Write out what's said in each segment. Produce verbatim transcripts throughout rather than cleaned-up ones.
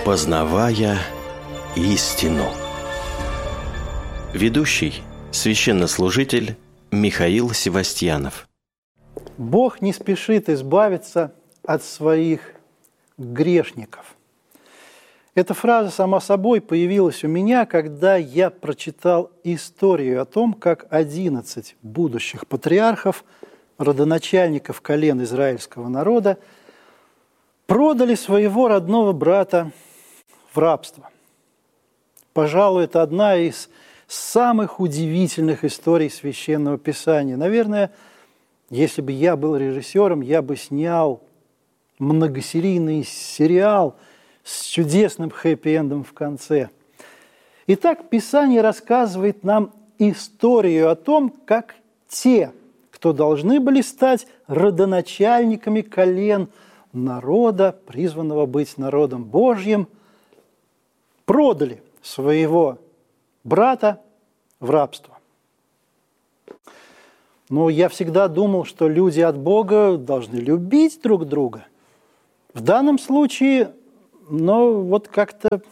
Познавая истину. Ведущий, священнослужитель Михаил Севастьянов. Бог не спешит избавиться от своих грешников. Эта фраза сама собой появилась у меня, когда я прочитал историю о том, как одиннадцать будущих патриархов, родоначальников колен израильского народа, продали своего родного брата в рабство. Пожалуй, это одна из самых удивительных историй Священного Писания. Наверное, если бы я был режиссером, я бы снял многосерийный сериал с чудесным хэппи-эндом в конце. Итак, Писание рассказывает нам историю о том, как те, кто должны были стать родоначальниками колен народа, призванного быть народом Божьим, продали своего брата в рабство. Но я всегда думал, что люди от Бога должны любить друг друга. В данном случае, но вот как-то,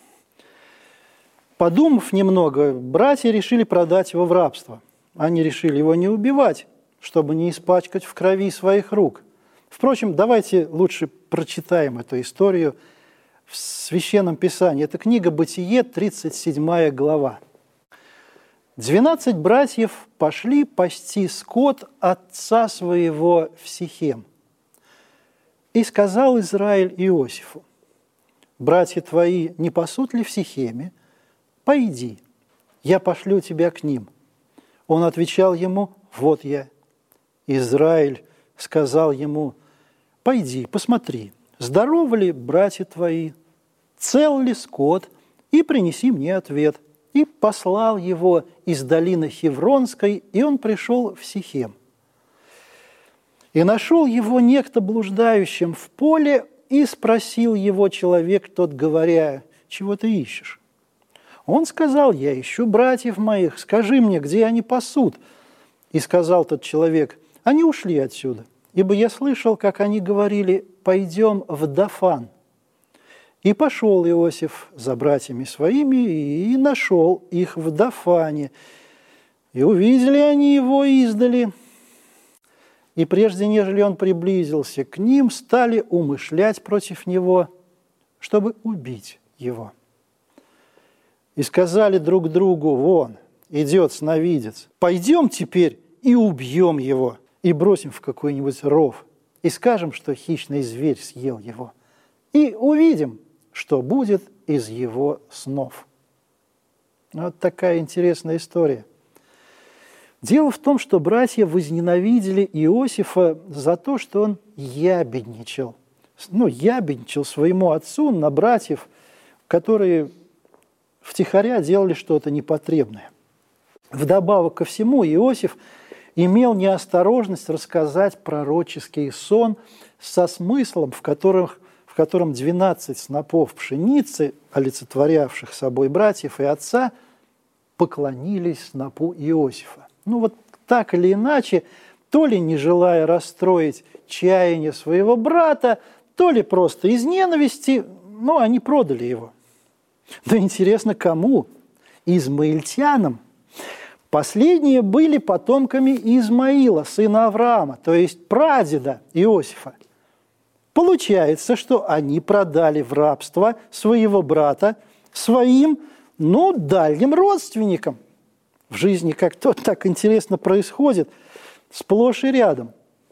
подумав немного, братья решили продать его в рабство. Они решили его не убивать, чтобы не испачкать в крови своих рук. Впрочем, давайте лучше прочитаем эту историю в Священном Писании. Это книга «Бытие», тридцать седьмая глава. «Двенадцать братьев пошли пасти скот отца своего в Сихем. И сказал Израиль Иосифу: братья твои не пасут ли в Сихеме? Пойди, я пошлю тебя к ним. Он отвечал ему: вот я. Израиль сказал ему: пойди, посмотри, здоровы ли братья твои, цел ли скот, и принеси мне ответ. И послал его из долины Хевронской, и он пришел в Сихем. И нашел его некто блуждающим в поле, и спросил его человек тот, говоря: чего ты ищешь? Он сказал: я ищу братьев моих, скажи мне, где они пасут. И сказал тот человек: они ушли отсюда, ибо я слышал, как они говорили: пойдем в Дафан. И пошел Иосиф за братьями своими, и нашел их в Дафане. И увидели они его издали, и прежде, нежели он приблизился к ним, стали умышлять против него, чтобы убить его. И сказали друг другу: вон, идет сновидец, пойдем теперь и убьем его, и бросим в какой-нибудь ров, и скажем, что хищный зверь съел его, и увидим, что будет из его снов». Вот такая интересная история. Дело в том, что братья возненавидели Иосифа за то, что он ябедничал. Ну, ябедничал своему отцу на братьев, которые втихаря делали что-то непотребное. Вдобавок ко всему, Иосиф имел неосторожность рассказать пророческий сон со смыслом, в котором, в котором двенадцать снопов пшеницы, олицетворявших собой братьев и отца, поклонились снопу Иосифа. Ну вот так или иначе, то ли не желая расстроить чаяние своего брата, то ли просто из ненависти, но они продали его. Но интересно, кому? Измаильтянам. Последние были потомками Измаила, сына Авраама, то есть прадеда Иосифа. Получается, что они продали в рабство своего брата своим, ну, дальним родственникам. В жизни как-то так интересно происходит, сплошь и рядом.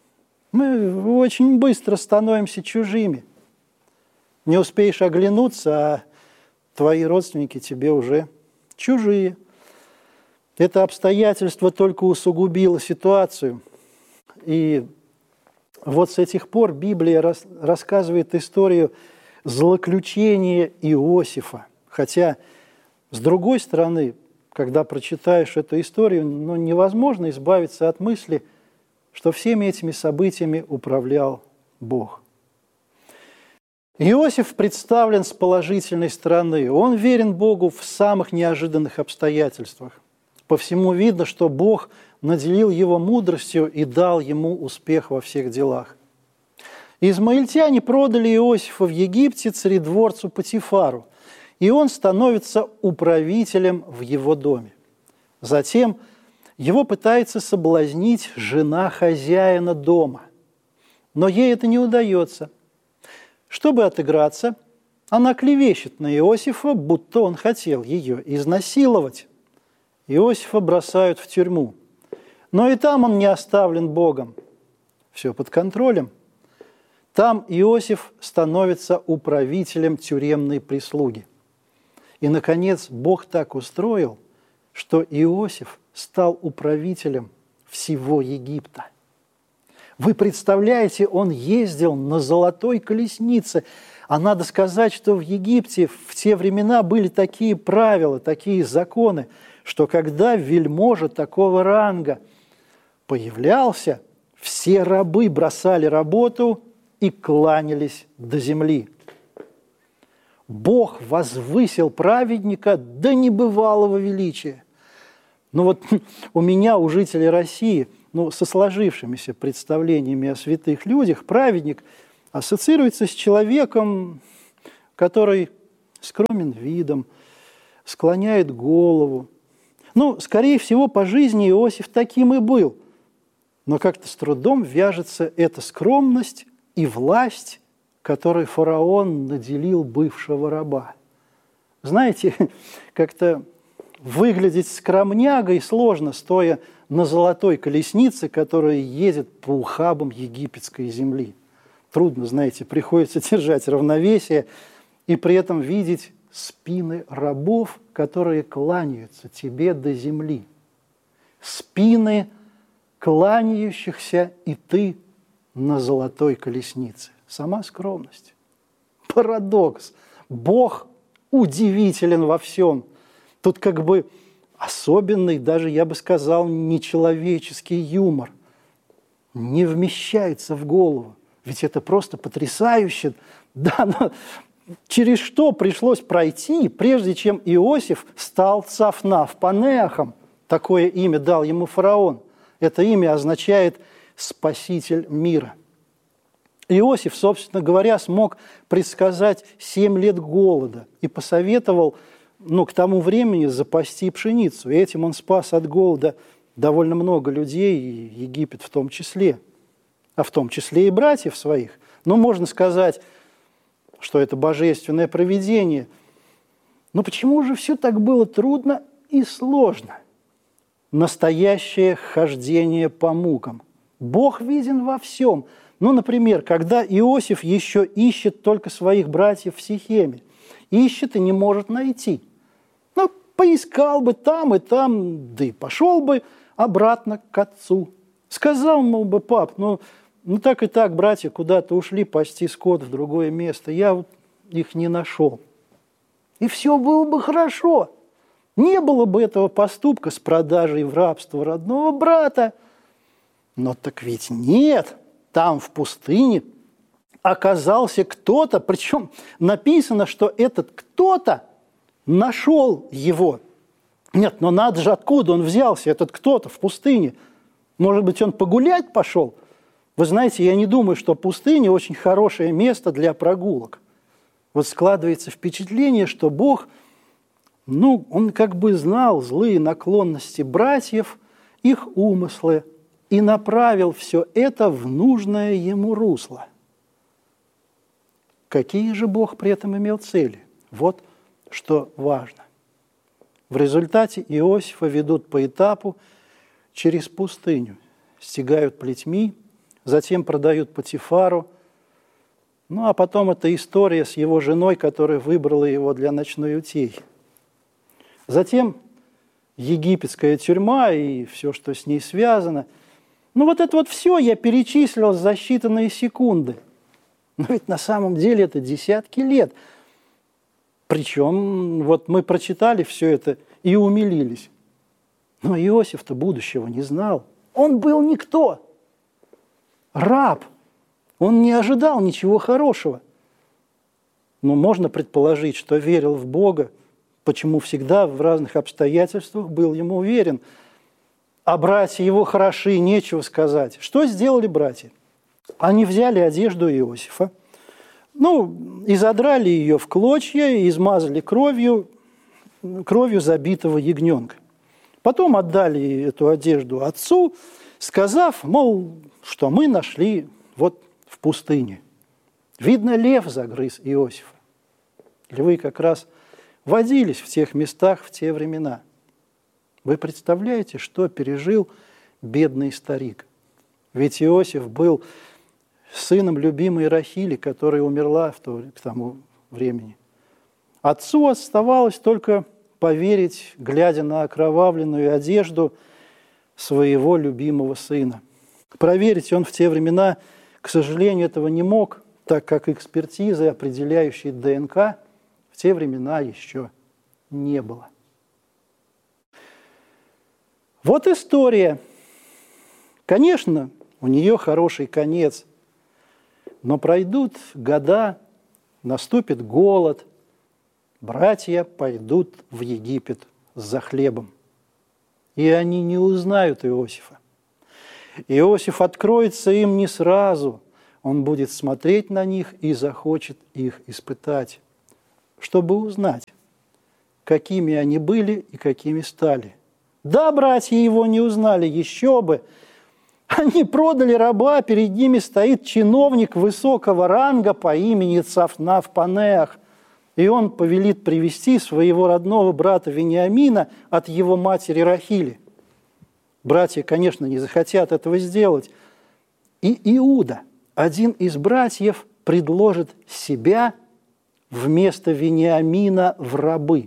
Мы очень быстро становимся чужими. Не успеешь оглянуться, а твои родственники тебе уже чужие. Это обстоятельство только усугубило ситуацию. И вот с этих пор Библия рас, рассказывает историю злоключения Иосифа. Хотя, с другой стороны, когда прочитаешь эту историю, ну, невозможно избавиться от мысли, что всеми этими событиями управлял Бог. Иосиф представлен с положительной стороны. Он верен Богу в самых неожиданных обстоятельствах. По всему видно, что Бог наделил его мудростью и дал ему успех во всех делах. Измаильтяне продали Иосифа в Египте царедворцу Потифару, и он становится управителем в его доме. Затем его пытается соблазнить жена хозяина дома, но ей это не удается. Чтобы отыграться, она клевещет на Иосифа, будто он хотел ее изнасиловать. Иосифа бросают в тюрьму, но и там он не оставлен Богом. Все под контролем. Там Иосиф становится управителем тюремной прислуги. И, наконец, Бог так устроил, что Иосиф стал управителем всего Египта. Вы представляете, он ездил на золотой колеснице. А надо сказать, что в Египте в те времена были такие правила, такие законы, что когда вельможа такого ранга появлялся, все рабы бросали работу и кланялись до земли. Бог возвысил праведника до небывалого величия. Ну вот у меня, у жителей России, ну, со сложившимися представлениями о святых людях, праведник ассоциируется с человеком, который скромен видом, склоняет голову. Ну, скорее всего, по жизни Иосиф таким и был. Но как-то с трудом вяжется эта скромность и власть, которой фараон наделил бывшего раба. Знаете, как-то выглядеть скромнягой сложно, стоя на золотой колеснице, которая едет по ухабам египетской земли. Трудно, знаете, приходится держать равновесие и при этом видеть спины рабов, которые кланяются тебе до земли. Спины кланяющихся, и ты на золотой колеснице. Сама скромность. Парадокс. Бог удивителен во всем. Тут как бы особенный, даже, я бы сказал, нечеловеческий юмор. Не вмещается в голову. Ведь это просто потрясающе. Да, но через что пришлось пройти, прежде чем Иосиф стал Цафнаф-Панеахом? Такое имя дал ему фараон. Это имя означает «спаситель мира». Иосиф, собственно говоря, смог предсказать семь лет голода и посоветовал, ну, к тому времени запасти пшеницу. И этим он спас от голода довольно много людей, и Египет в том числе, а в том числе и братьев своих. Ну, можно сказать, что это божественное провидение. Но почему же все так было трудно и сложно? Настоящее хождение по мукам. Бог виден во всем. Ну, например, когда Иосиф еще ищет только своих братьев в Сихеме, ищет и не может найти. Ну, поискал бы там и там, да и пошел бы обратно к отцу. Сказал, мол, бы, пап, ну, ну так и так, братья куда-то ушли пасти скот в другое место, я вот их не нашел. И все было бы хорошо. Не было бы этого поступка с продажей в рабство родного брата. Но так ведь нет. Там, в пустыне, оказался кто-то, причем написано, что этот кто-то нашел его. Нет, но надо же, откуда он взялся, этот кто-то в пустыне. Может быть, он погулять пошел? Вы знаете, я не думаю, что пустыня очень хорошее место для прогулок. Вот складывается впечатление, что Бог, ну, он как бы знал злые наклонности братьев, их умыслы, и направил все это в нужное ему русло. Какие же Бог при этом имел цели? Вот что важно. В результате Иосифа ведут по этапу через пустыню, стягают плетьми, затем продают Потифару. Ну, а потом эта история с его женой, которая выбрала его для ночной утехи. Затем египетская тюрьма и все, что с ней связано. Ну, вот это вот все я перечислил за считанные секунды. Но ведь на самом деле это десятки лет. Причем вот мы прочитали все это и умилились. Но Иосиф-то будущего не знал. Он был никто. Раб. Он не ожидал ничего хорошего. Но можно предположить, что верил в Бога, почему всегда в разных обстоятельствах был ему уверен. А братья его хороши, нечего сказать. Что сделали братья? Они взяли одежду Иосифа, ну, и задрали ее в клочья, и измазали кровью, кровью забитого ягненка. Потом отдали эту одежду отцу, сказав, мол, что мы нашли вот в пустыне. Видно, лев загрыз Иосифа. Львы как раз водились в тех местах в те времена. Вы представляете, что пережил бедный старик? Ведь Иосиф был сыном любимой Рахили, которая умерла в то, к тому времени. Отцу оставалось только поверить, глядя на окровавленную одежду своего любимого сына. Проверить он в те времена, к сожалению, этого не мог, так как экспертизы, определяющей ДНК, в те времена еще не было. Вот история. Конечно, у нее хороший конец, но пройдут года, наступит голод, братья пойдут в Египет за хлебом, и они не узнают Иосифа. Иосиф откроется им не сразу, он будет смотреть на них и захочет их испытать, чтобы узнать, какими они были и какими стали. Да, братья его не узнали, еще бы. Они продали раба, перед ними стоит чиновник высокого ранга по имени Цафнав-Панеах, и он повелит привести своего родного брата Вениамина от его матери Рахили. Братья, конечно, не захотят этого сделать. И Иуда, один из братьев, предложит себя вместо Вениамина в рабы.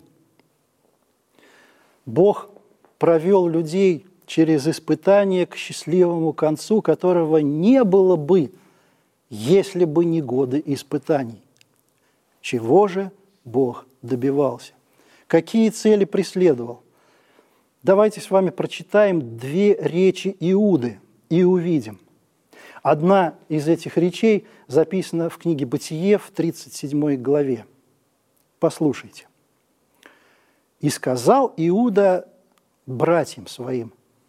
Бог провел людей через испытание к счастливому концу, которого не было бы, если бы не годы испытаний. Чего же Бог добивался? Какие цели преследовал? Давайте с вами прочитаем две речи Иуды и увидим. Одна из этих речей записана в книге «Бытие» в тридцать седьмой главе. Послушайте. «И сказал Иуда братьям своим: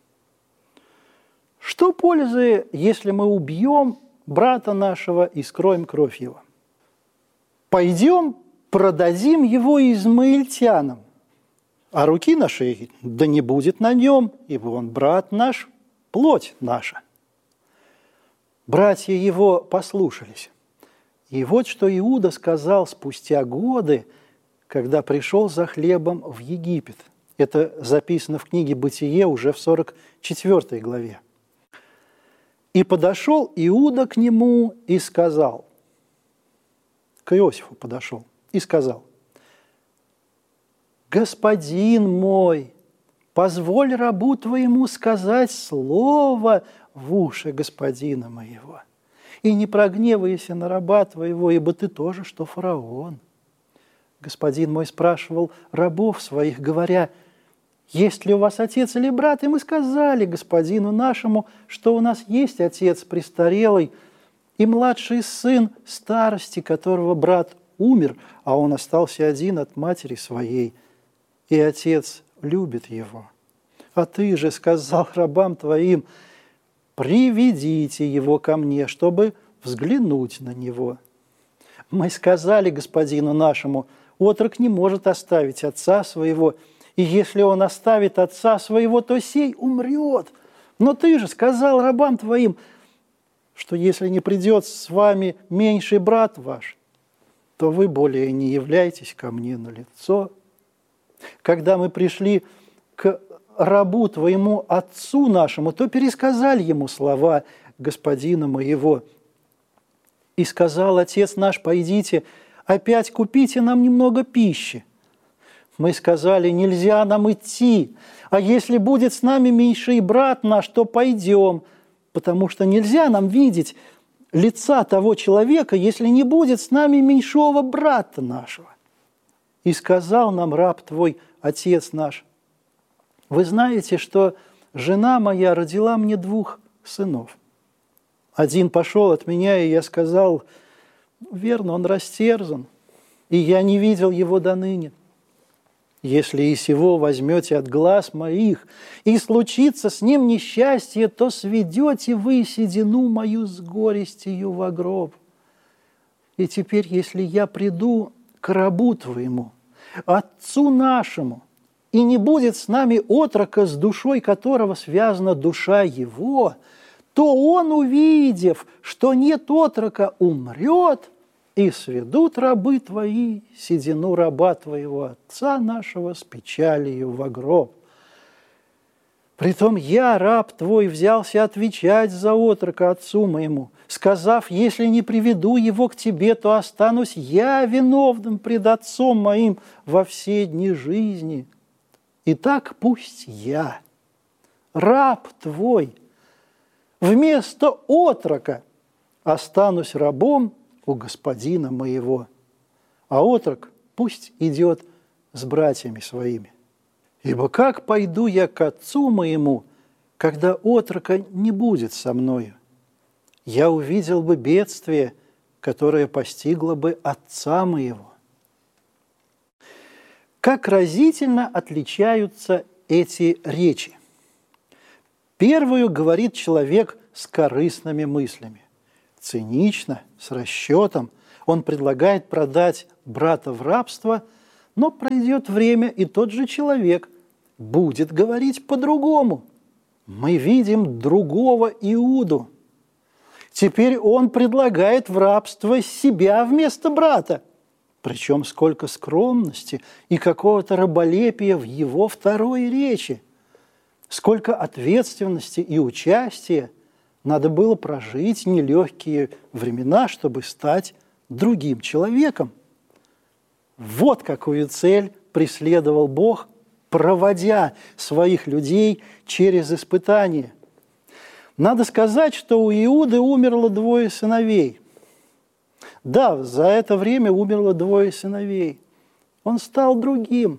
что пользы, если мы убьем брата нашего и скроем кровь его? Пойдем, продадим его измаильтянам, а руки нашей да не будет на нем, ибо он брат наш, плоть наша». Братья его послушались. И вот что Иуда сказал спустя годы, когда пришел за хлебом в Египет. Это записано в книге «Бытие» уже в сорок четвёртой главе. «И подошел Иуда к нему и сказал», к Иосифу подошел и сказал: «Господин мой, позволь рабу твоему сказать слово в уши господина моего, и не прогневайся на раба твоего, ибо ты тоже, что фараон. Господин мой спрашивал рабов своих, говоря: есть ли у вас отец или брат? И мы сказали господину нашему, что у нас есть отец престарелый и младший сын старости, которого брат умер, а он остался один от матери своей, и отец любит его. А ты же сказал рабам твоим: приведите его ко мне, чтобы взглянуть на него. Мы сказали господину нашему: отрок не может оставить отца своего, и если он оставит отца своего, то сей умрет. Но ты же сказал рабам твоим, что если не придет с вами меньший брат ваш, то вы более не являетесь ко мне на лицо. Когда мы пришли к рабу твоему отцу нашему, то пересказали ему слова господина моего. И сказал отец наш: пойдите, опять купите нам немного пищи. Мы сказали: нельзя нам идти, а если будет с нами меньший брат наш, то пойдем, потому что нельзя нам видеть лица того человека, если не будет с нами меньшого брата нашего. И сказал нам раб твой, отец наш: вы знаете, что жена моя родила мне двух сынов. Один пошел от меня, и я сказал: верно, он растерзан, и я не видел его доныне. Если и сего возьмете от глаз моих, и случится с ним несчастье, то сведете вы седину мою с горестью во гроб. И теперь, если я приду к рабу твоему, отцу нашему, и не будет с нами отрока, с душой которого связана душа его, то он, увидев, что нет отрока, умрет, и сведут рабы твои седину раба твоего отца нашего с печалью во гроб. Притом я, раб твой, взялся отвечать за отрока отцу моему, сказав, если не приведу его к тебе, то останусь я виновным пред отцом моим во все дни жизни. Итак, пусть я, раб твой, вместо отрока останусь рабом у господина моего, а отрок пусть идет с братьями своими. Ибо как пойду я к отцу моему, когда отрока не будет со мною? Я увидел бы бедствие, которое постигло бы отца моего. Как разительно отличаются эти речи. Первую говорит человек с корыстными мыслями. Цинично, с расчетом, он предлагает продать брата в рабство, но пройдет время, и тот же человек будет говорить по-другому. Мы видим другого Иуду. Теперь он предлагает в рабство себя вместо брата. Причем сколько скромности и какого-то раболепия в его второй речи. Сколько ответственности и участия надо было прожить нелегкие времена, чтобы стать другим человеком. Вот какую цель преследовал Бог, проводя своих людей через испытания. Надо сказать, что у Иуды умерло двое сыновей. Да, за это время умерло двое сыновей. Он стал другим.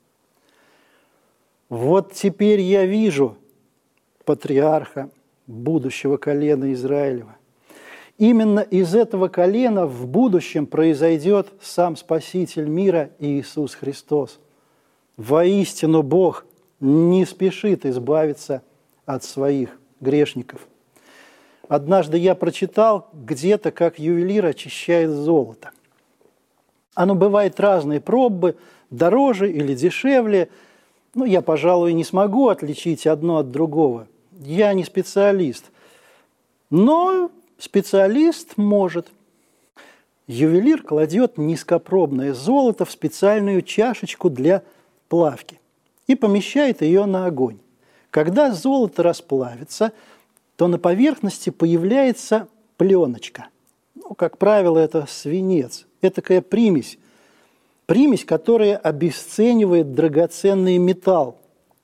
Вот теперь я вижу патриарха будущего колена Израилева. Именно из этого колена в будущем произойдет сам Спаситель мира Иисус Христос. Воистину Бог не спешит избавиться от своих грешников. Однажды я прочитал где-то, как ювелир очищает золото. Оно бывает разной пробы, дороже или дешевле. Ну, я, пожалуй, не смогу отличить одно от другого. Я не специалист. Но специалист может. Ювелир кладет низкопробное золото в специальную чашечку для плавки и помещает ее на огонь. Когда золото расплавится, то на поверхности появляется пленочка. Ну, как правило, это свинец, этакая примесь. Примесь, которая обесценивает драгоценный металл.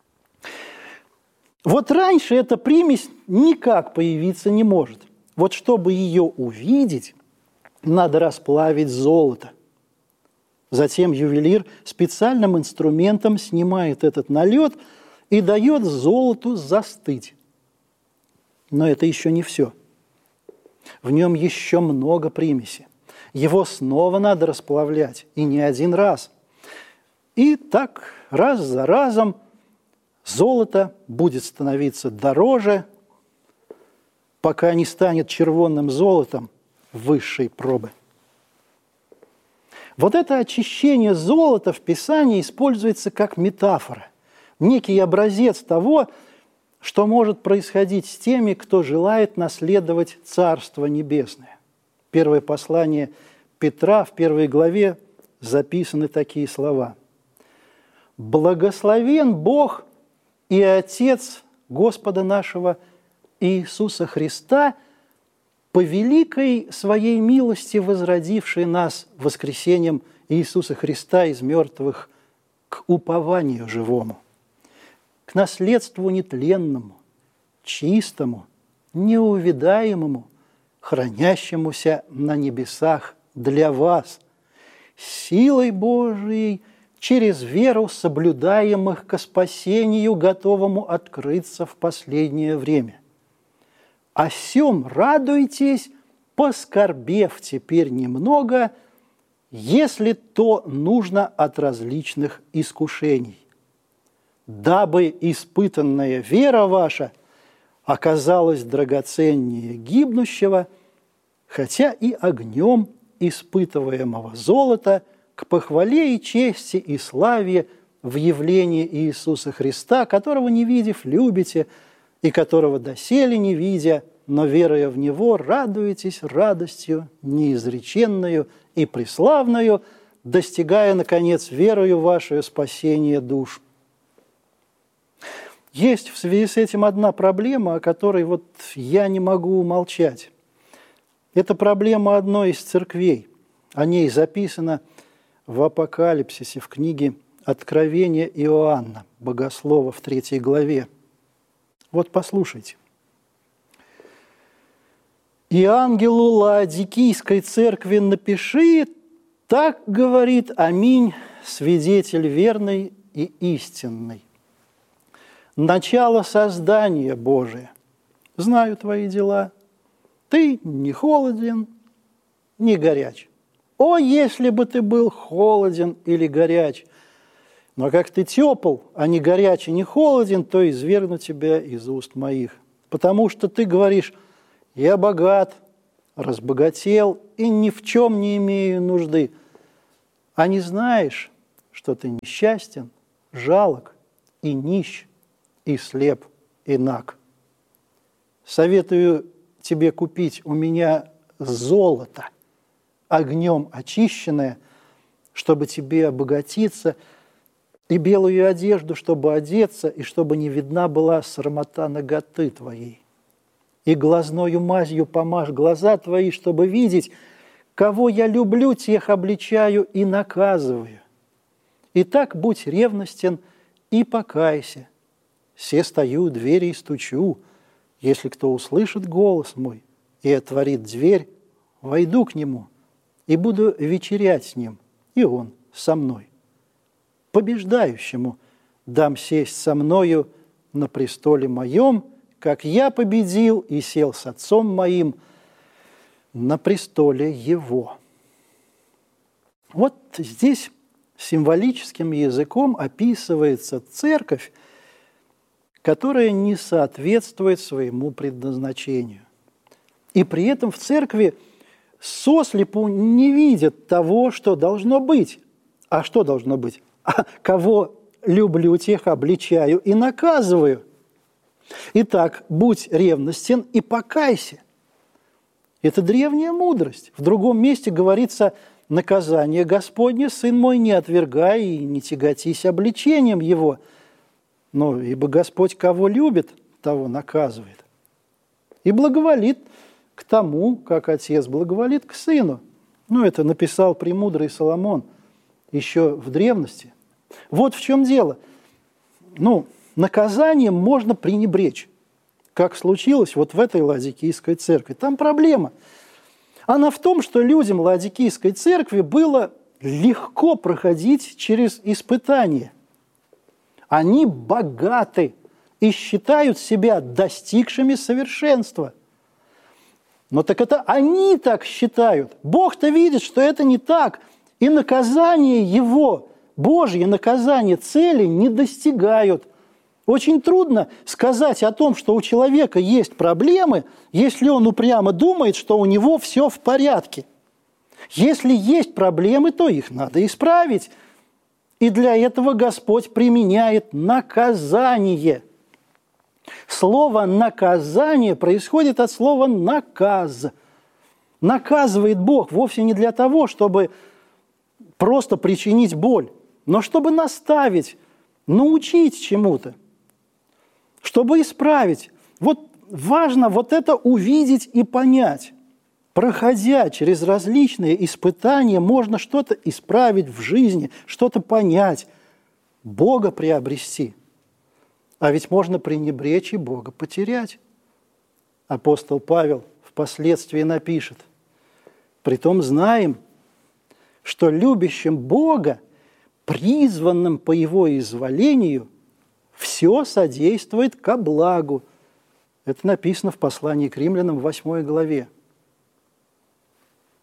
Вот раньше эта примесь никак появиться не может. Вот чтобы ее увидеть, надо расплавить золото. Затем ювелир специальным инструментом снимает этот налет и дает золоту застыть. Но это еще не все. В нем еще много примеси. Его снова надо расплавлять, и не один раз. И так раз за разом золото будет становиться дороже, пока не станет червонным золотом высшей пробы. Вот это очищение золота в Писании используется как метафора, некий образец того, что может происходить с теми, кто желает наследовать Царство Небесное. Первое послание Петра в первой главе записаны такие слова. «Благословен Бог и Отец Господа нашего Иисуса Христа, по великой своей милости возродивший нас воскресением Иисуса Христа из мертвых к упованию живому, к наследству нетленному, чистому, неувидаемому, хранящемуся на небесах для вас, силой Божией, через веру соблюдаемых ко спасению, готовому открыться в последнее время. О сем радуйтесь, поскорбев теперь немного, если то нужно от различных искушений, дабы испытанная вера ваша оказалась драгоценнее гибнущего, хотя и огнем испытываемого золота, к похвале и чести и славе в явлении Иисуса Христа, которого, не видев, любите, и которого доселе не видя, но, веруя в Него, радуетесь радостью неизреченную и преславную, достигая, наконец, верою вашу спасение душ. Есть в связи с этим одна проблема, о которой вот я не могу умолчать. Это проблема одной из церквей. О ней записано в Апокалипсисе, в книге «Откровение Иоанна», богослова, в третьей главе. Вот послушайте. «И ангелу Лаодикийской церкви напиши, так говорит Аминь, свидетель верный и истинный. Начало создания Божия. Знаю твои дела. Ты не холоден, не горяч. О, если бы ты был холоден или горяч! Но как ты тепл, а не горяч и не холоден, то извергну тебя из уст моих. Потому что ты говоришь: я богат, разбогател и ни в чем не имею нужды. А не знаешь, что ты несчастен, жалок и нищ, и слеп, и наг. Советую тебе купить у меня золото, огнем очищенное, чтобы тебе обогатиться, и белую одежду, чтобы одеться, и чтобы не видна была срамота наготы твоей. И глазною мазью помажь глаза твои, чтобы видеть, кого я люблю, тех обличаю и наказываю. Итак, будь ревностен и покайся. Се стою у двери и стучу. Если кто услышит голос мой и отворит дверь, войду к нему и буду вечерять с ним, и он со мной. Побеждающему дам сесть со мною на престоле моем, как я победил и сел с отцом моим на престоле его». Вот здесь символическим языком описывается церковь, которая не соответствует своему предназначению. И при этом в церкви сослепу не видят того, что должно быть. А что должно быть? А кого люблю, тех обличаю и наказываю. Итак, будь ревностен и покайся. Это древняя мудрость. В другом месте говорится: наказание Господне, сын мой, не отвергай и не тяготись обличением его. Но ибо Господь кого любит, того наказывает. И благоволит к тому, как отец благоволит к сыну. Ну, это написал премудрый Соломон еще в древности. Вот в чем дело. Ну, наказанием можно пренебречь, как случилось вот в этой Лаодикийской церкви. Там проблема. Она в том, что людям Лаодикийской церкви было легко проходить через испытания. Они богаты и считают себя достигшими совершенства. Но так это они так считают. Бог-то видит, что это не так. И наказание Его, Божье наказание, цели не достигают. Очень трудно сказать о том, что у человека есть проблемы, если он упрямо думает, что у него все в порядке. Если есть проблемы, то их надо исправить. И для этого Господь применяет наказание. Слово «наказание» происходит от слова «наказ». Наказывает Бог вовсе не для того, чтобы просто причинить боль, но чтобы наставить, научить чему-то, чтобы исправить. Вот важно вот это увидеть и понять. Проходя через различные испытания, можно что-то исправить в жизни, что-то понять, Бога приобрести. А ведь можно пренебречь и Бога потерять. Апостол Павел впоследствии напишет: «Притом знаем, что любящим Бога, призванным по Его изволению, все содействует ко благу». Это написано в послании к римлянам в восьмой главе.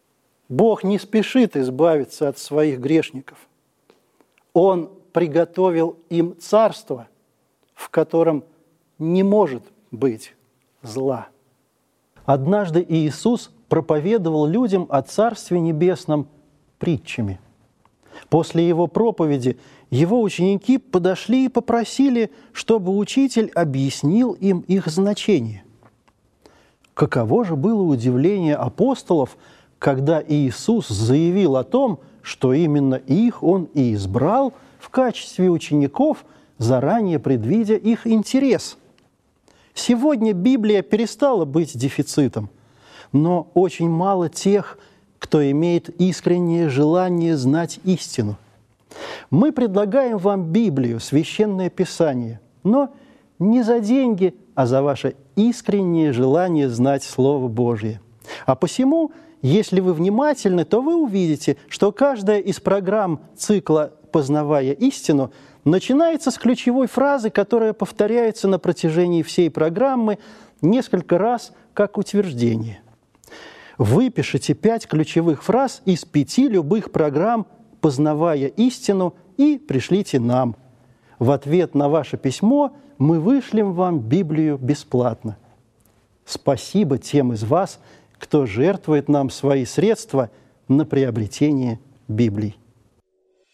Бог не спешит избавиться от своих грешников. Он приготовил им царство, в котором не может быть зла. Однажды Иисус проповедовал людям о Царстве Небесном притчами. После Его проповеди Его ученики подошли и попросили, чтобы Учитель объяснил им их значение. Каково же было удивление апостолов, когда Иисус заявил о том, что именно их Он и избрал в качестве учеников, заранее предвидя их интерес. Сегодня Библия перестала быть дефицитом, но очень мало тех, кто имеет искреннее желание знать истину. Мы предлагаем вам Библию, Священное Писание, но не за деньги, а за ваше искреннее желание знать Слово Божье. А посему, если вы внимательны, то вы увидите, что каждая из программ цикла «Познавая истину» начинается с ключевой фразы, которая повторяется на протяжении всей программы несколько раз как утверждение. Выпишите пять ключевых фраз из пяти любых программ «Познавая истину» и пришлите нам. В ответ на ваше письмо мы вышлем вам Библию бесплатно. Спасибо тем из вас, кто жертвует нам свои средства на приобретение Библии.